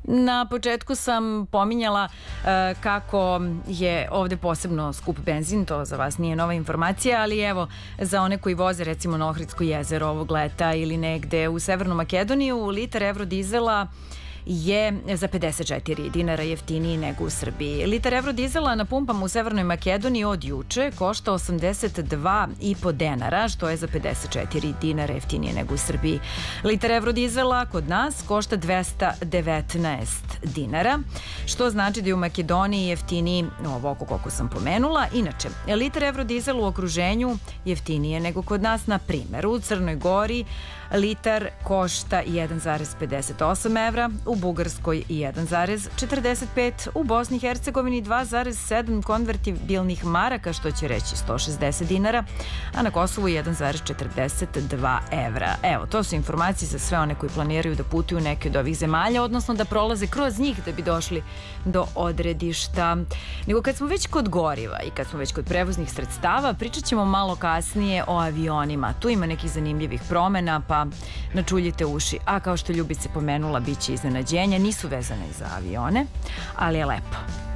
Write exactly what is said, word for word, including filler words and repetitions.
Na početku sam pominjala e, kako je ovde posebno skup benzin, to za vas nije nova informacija, ali evo, za one koji voze recimo na Ohridsko jezero ovog leta ili negde u Severnu Makedoniju, litar evrodizela je za pedeset četiri dinara jeftiniji nego u Srbiji. Litar evrodizela na pumpama u Severnoj Makedoniji od juče košta osamdeset dva i po denara, što je za pedeset četiri dinara jeftinije nego u Srbiji. Litar evrodizela kod nas košta dvesta devetnaest dinara, što znači da je u Makedoniji jeftiniji ovako koliko sam pomenula. Inače, litar evrodizela u okruženju jeftinije nego kod nas, na primjer, u Crnoj Gori litar košta jedan zarez pedeset osam evra, u Bugarskoj jedan zarez četrdeset pet, u Bosni i Hercegovini dva zarez sedam konvertibilnih maraka, što će reći sto šezdeset dinara, a na Kosovu jedan zarez četrdeset dva evra. Evo, to su informacije za sve one koji planiraju da putuju u neke od ovih zemalja, odnosno da prolaze kroz njih da bi došli do odredišta. Nego kad smo već kod goriva i kad smo već kod prevoznih sredstava, pričat ćemo malo kasnije o avionima. Tu ima nekih zanimljivih promena, pa načuljite uši. A kao što Ljubica pomenula, bit će iznenađenja, nisu vezane za avione, ali je lepo.